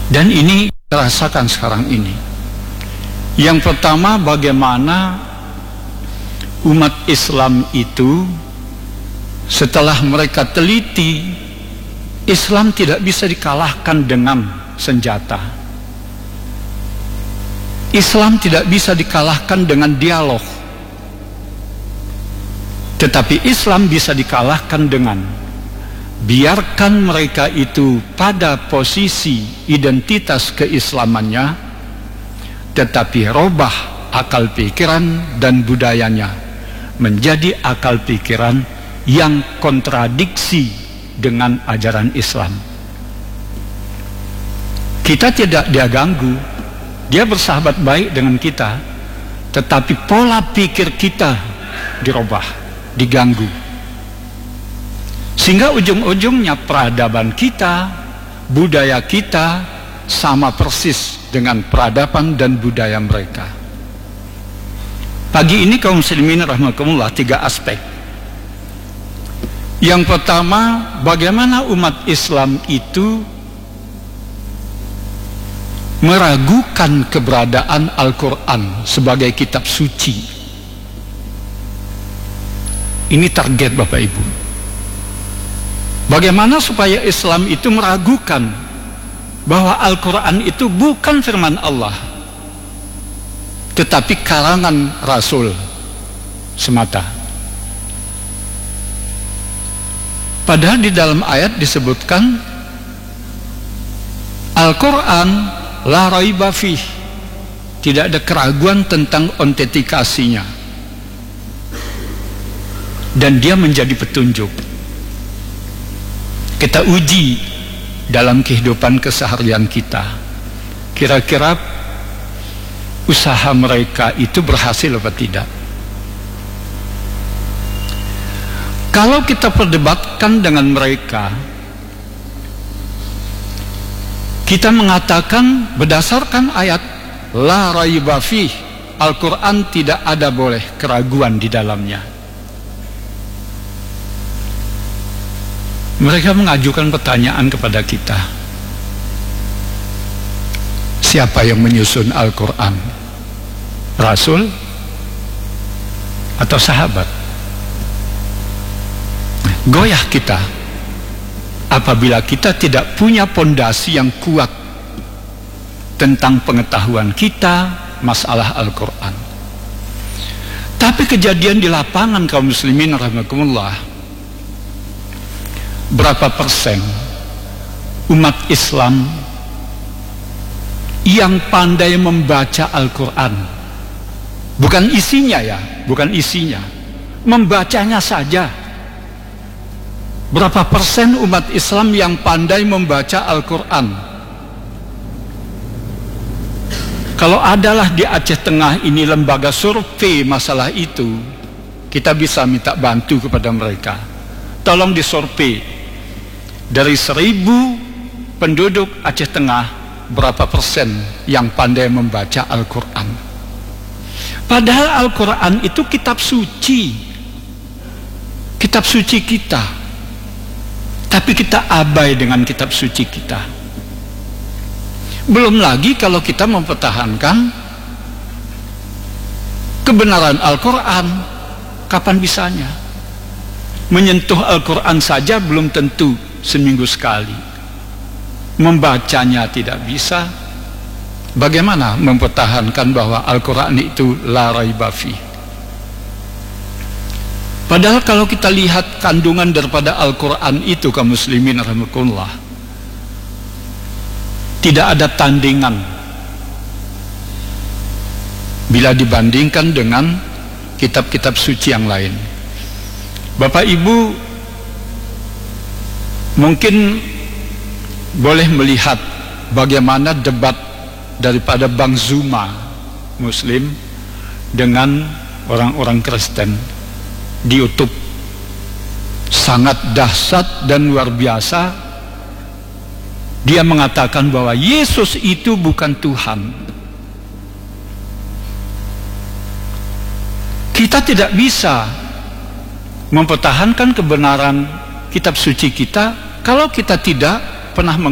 Dan ini rasakan sekarang ini. Yang pertama, bagaimana umat Islam itu setelah mereka teliti, Islam tidak bisa dikalahkan dengan senjata. Islam tidak bisa dikalahkan dengan dialog. Tetapi Islam bisa dikalahkan dengan biarkan mereka itu pada posisi identitas keislamannya, tetapi robah akal pikiran dan budayanya menjadi akal pikiran yang kontradiksi dengan ajaran Islam. Kita tidak dia ganggu, dia bersahabat baik dengan kita, tetapi pola pikir kita dirubah, diganggu, sehingga ujung-ujungnya peradaban kita, budaya kita sama persis dengan peradaban dan budaya mereka. Pagi ini kaum muslimin rahimakumullah, 3 aspek. Yang pertama, bagaimana umat Islam itu meragukan keberadaan Al-Quran sebagai kitab suci. Ini target Bapak Ibu. Bagaimana supaya Islam itu meragukan bahwa Al-Quran itu bukan firman Allah, tetapi karangan Rasul semata. Padahal di dalam ayat disebutkan Al-Quran la raiba fih, tidak ada keraguan tentang autentikasinya, dan dia menjadi petunjuk. Kita uji dalam kehidupan keseharian kita, kira-kira usaha mereka itu berhasil atau tidak. Kalau kita perdebatkan dengan mereka, kita mengatakan berdasarkan ayat la raiba fih, Al-Quran tidak ada boleh keraguan di dalamnya. Mereka mengajukan pertanyaan kepada kita, siapa yang menyusun Al-Quran? Rasul atau sahabat? Goyah kita apabila kita tidak punya pondasi yang kuat tentang pengetahuan kita masalah Al-Quran. Tapi kejadian di lapangan kaum muslimin rahimakumullah, berapa persen umat Islam yang pandai membaca Al-Quran? Bukan isinya ya, bukan isinya, membacanya saja. Berapa persen umat Islam yang pandai membaca Al-Quran? Kalau adalah di Aceh Tengah ini lembaga survei masalah itu, kita bisa minta bantu kepada mereka. Tolong disurvei, dari 1000 penduduk Aceh Tengah, berapa persen yang pandai membaca Al-Quran? Padahal Al-Quran itu kitab suci, kitab suci kita. Tapi kita abai dengan kitab suci kita. Belum lagi kalau kita mempertahankan kebenaran Al-Quran, kapan bisanya? Menyentuh Al-Quran saja belum tentu seminggu sekali. Membacanya tidak bisa. Bagaimana mempertahankan bahwa Al-Quran itu la raiba fih? Padahal kalau kita lihat kandungan daripada Al-Quran itu kaum muslimin rahimakumullah, tidak ada tandingan bila dibandingkan dengan kitab-kitab suci yang lain. Bapak Ibu mungkin boleh melihat bagaimana debat daripada Bang Zuma Muslim dengan orang-orang Kristen di YouTube. Sangat dahsyat dan luar biasa. Dia mengatakan bahwa Yesus itu bukan Tuhan. Kita tidak bisa mempertahankan kebenaran kitab suci kita kalau kita tidak pernah